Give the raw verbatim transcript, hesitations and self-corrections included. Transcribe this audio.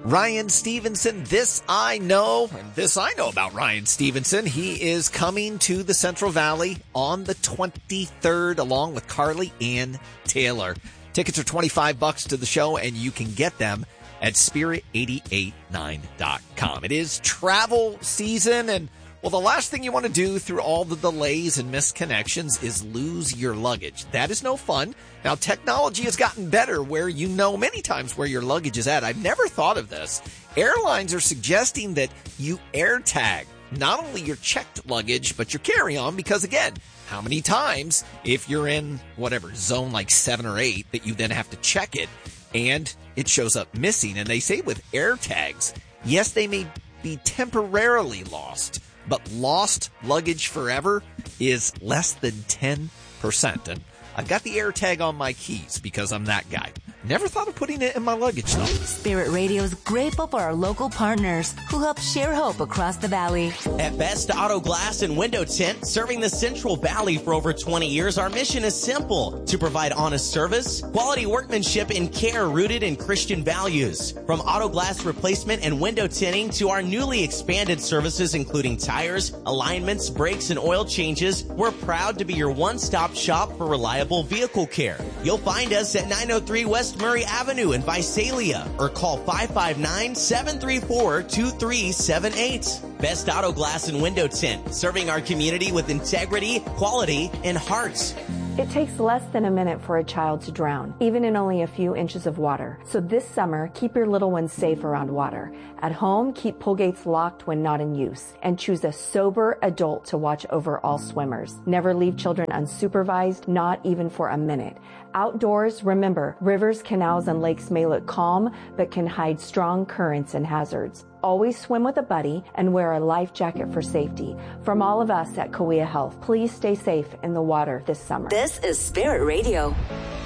Ryan Stevenson, this I know, and this I know about Ryan Stevenson. He is coming to the Central Valley on the twenty-third along with Carly Ann Taylor. Tickets are twenty-five bucks to the show, and you can get them at spirit eight eight nine dot com. It is travel season, and well, the last thing you want to do through all the delays and missed connections is lose your luggage. That is no fun. Now, technology has gotten better where you know many times where your luggage is at. I've never thought of this. Airlines are suggesting that you AirTag not only your checked luggage, but your carry-on, because again, how many times if you're in whatever zone like seven or eight that you then have to check it and it shows up missing? And they say with AirTags, yes, they may be temporarily lost, but lost luggage forever is less than ten percent. And I've got the AirTag on my keys because I'm that guy. Never thought of putting it in my luggage, though. Spirit Radio is grateful for our local partners who help share hope across the valley. At Best Auto Glass and Window Tint, serving the Central Valley for over twenty years, our mission is simple: to provide honest service, quality workmanship, and care rooted in Christian values. From auto glass replacement and window tinting to our newly expanded services including tires, alignments, brakes, and oil changes, we're proud to be your one-stop shop for reliable vehicle care. You'll find us at nine oh three West Murray Avenue in Visalia, or call five five nine, seven three four, two three seven eight. Best Auto Glass and Window Tint, serving our community with integrity, quality, and heart. It takes less than a minute for a child to drown, even in only a few inches of water. So this summer, keep your little ones safe around water. At home, keep pool gates locked when not in use, and choose a sober adult to watch over all swimmers. Never leave children unsupervised, not even for a minute. Outdoors, remember, rivers, canals, and lakes may look calm, but can hide strong currents and hazards. Always swim with a buddy and wear a life jacket for safety. From all of us at Cahuilla Health, please stay safe in the water this summer. This is Spirit Radio.